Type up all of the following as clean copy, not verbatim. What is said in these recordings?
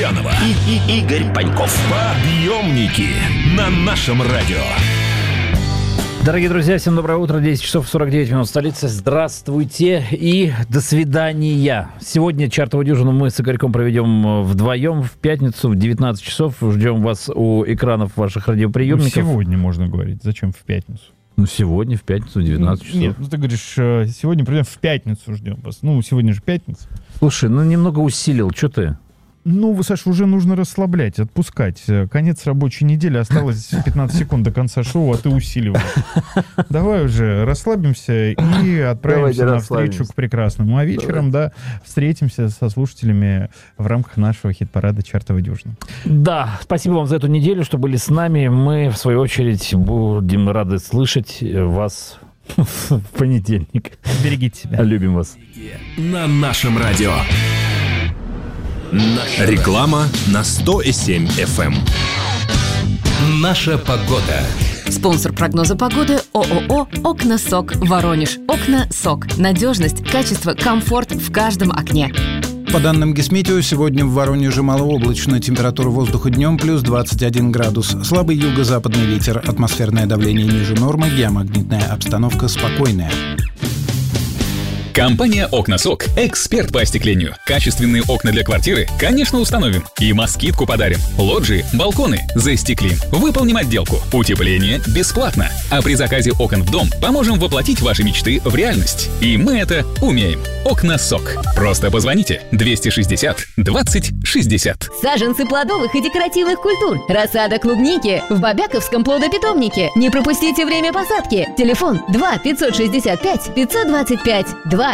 Логинова и Игорь Паньков. Подъемники на нашем радио. Дорогие друзья, всем доброе утро. 10 часов 49 минут в столице. Здравствуйте и до свидания. Сегодня чартовую дюжину мы с Игорьком проведем вдвоем в пятницу в 19 часов. Ждем вас у экранов ваших радиоприемников. Сегодня можно говорить. Зачем в пятницу? Сегодня в пятницу в 19 часов. Нет, ты говоришь, сегодня придем в пятницу ждем вас. Сегодня же пятница. Слушай, немного усилил. Что ты? Саша, уже нужно расслаблять, отпускать. Конец рабочей недели, осталось 15 секунд до конца шоу, а ты усиливаешь. Давай уже расслабимся и отправимся навстречу к прекрасному. А вечером, встретимся со слушателями в рамках нашего хит-парада «Чартовая дюжина». Да, спасибо вам за эту неделю, что были с нами. Мы, в свою очередь, будем рады слышать вас в понедельник. Берегите себя. Любим вас. На нашем радио. Реклама на 100,7 FM. Наша погода. Спонсор прогноза погоды ООО «Окна СОК» Воронеж. Окна СОК. Надежность, качество, комфорт в каждом окне. По данным Гисметео, сегодня в Воронеже малооблачно. Температура воздуха днем плюс 21 градус. Слабый юго-западный ветер. Атмосферное давление ниже нормы. Геомагнитная обстановка спокойная. Компания «Окна СОК» – эксперт по остеклению. Качественные окна для квартиры, конечно, установим. И москитку подарим. Лоджии, балконы застеклим. Выполним отделку. Утепление бесплатно. А при заказе окон в дом поможем воплотить ваши мечты в реальность. И мы это умеем. «Окна СОК». Просто позвоните 260 20 60. Саженцы плодовых и декоративных культур. Рассада клубники в Бобяковском плодопитомнике. Не пропустите время посадки. Телефон 2 565 525 2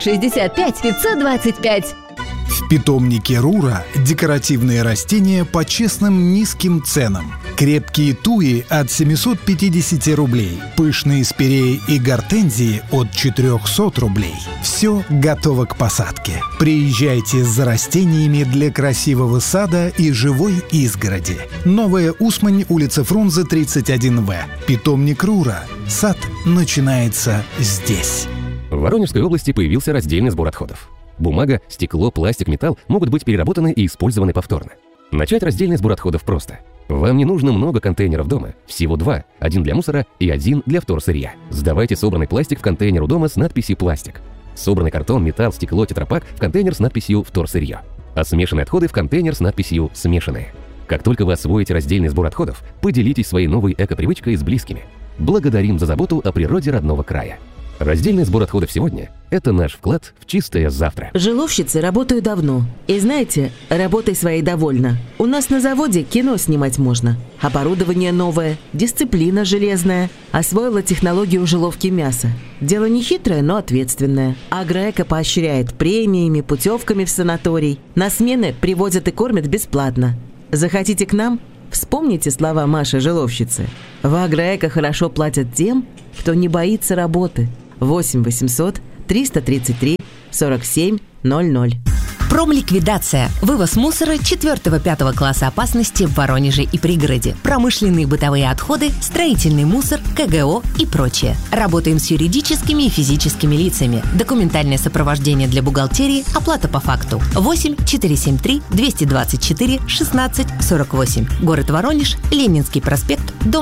565 525. В питомнике Рура декоративные растения по честным низким ценам. Крепкие туи от 750 рублей. Пышные спиреи и гортензии от 400 рублей. Все готово к посадке. Приезжайте за растениями для красивого сада и живой изгороди. Новая Усмань, улица Фрунзе, 31В. Питомник Рура. Сад начинается здесь. В Воронежской области появился раздельный сбор отходов. Бумага, стекло, пластик, металл могут быть переработаны и использованы повторно. Начать раздельный сбор отходов просто. Вам не нужно много контейнеров дома, всего 2, один для мусора и один для вторсырья. Сдавайте собранный пластик в контейнер у дома с надписью «Пластик». Собранный картон, металл, стекло, тетрапак в контейнер с надписью «Вторсырье». А смешанные отходы в контейнер с надписью «Смешанные». Как только вы освоите раздельный сбор отходов, поделитесь своей новой эко-привычкой с близкими. Благодарим за заботу о природе родного края. Раздельный сбор отходов сегодня – это наш вклад в чистое завтра. Жиловщицы работаю давно. И знаете, работой своей довольна. У нас на заводе кино снимать можно. Оборудование новое, дисциплина железная. Освоила технологию жиловки мяса. Дело не хитрое, но ответственное. Агроэко поощряет премиями, путевками в санаторий. На смены привозят и кормят бесплатно. Захотите к нам? Вспомните слова Маши Жиловщицы. В Агроэко хорошо платят тем, кто не боится работы. 8 800 333 47 00. Промликвидация. Вывоз мусора 4-5 класса опасности в Воронеже и пригороде. Промышленные бытовые отходы, строительный мусор, КГО и прочее. Работаем с юридическими и физическими лицами. Документальное сопровождение для бухгалтерии, оплата по факту. 8 473 224 16 48. Город Воронеж, Ленинский проспект, дом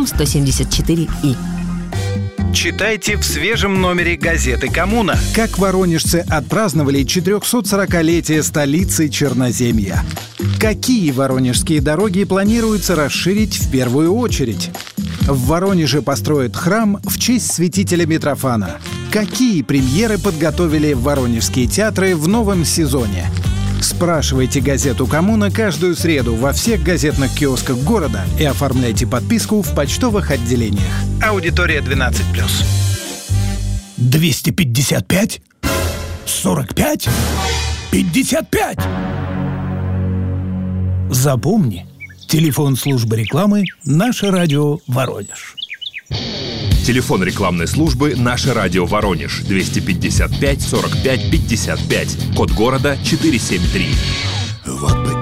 174И. Читайте в свежем номере газеты «Коммуна». Как воронежцы отпраздновали 440-летие столицы Черноземья. Какие воронежские дороги планируется расширить в первую очередь? В Воронеже построят храм в честь святителя Митрофана. Какие премьеры подготовили воронежские театры в новом сезоне? Спрашивайте газету «Коммуна» каждую среду во всех газетных киосках города и оформляйте подписку в почтовых отделениях. Аудитория 12+. 255? 45? 55? Запомни. Телефон службы рекламы «Наше радио Воронеж». Телефон рекламной службы «Наше радио Воронеж» 255 45 55. Код города 473. Вот бы